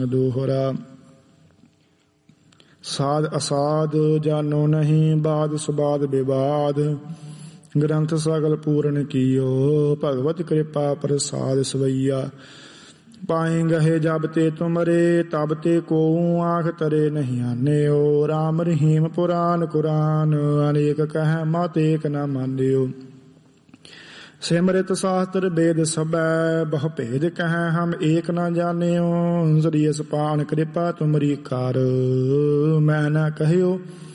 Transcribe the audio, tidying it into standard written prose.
ਦੋਹਰਾ। ਸਾਧ ਅਸਾਧ ਜਾਨੋ ਨਹੀਂ, ਬਾਦ ਸੁਬਾਦ ਵਿਵਾਦ। ਗ੍ਰੰਥ ਸਗਲ ਪੂਰਨ ਕੀਓ, ਭਗਵਤ ਕਿਰਪਾ ਪ੍ਰਸਾਦ ਸਵਈਆ। ਪਾਏ ਗਏ ਜਬ ਤੇ ਤੁਮਰੇ, ਤਬ ਤੇ ਕੋ ਆਖ ਤਰੇ ਨਹੀਂ ਆਨਿਓ। ਰਾਮ ਰਹੀਮ ਪੁਰਾਨ ਕੁਰਾਨ, ਅਨੇਕ ਕਹਿ ਮਤ ਏਕ ਨ ਮਾਨਿਓ। ਸਿਮਰਿਤ ਸ਼ਾਸਤਰ ਵੇਦ ਸਭੈ, ਬਹੁ ਭੇਦ ਕਹਿ ਹਮ ਏਕ ਨ ਜਾਣਿਓ। ਸ੍ਰੀ ਅਸਪਾਨ ਕਿਰਪਾ ਤੁਮਰੀ ਕਰ, ਮੈਂ ਨ ਕਹਿਓ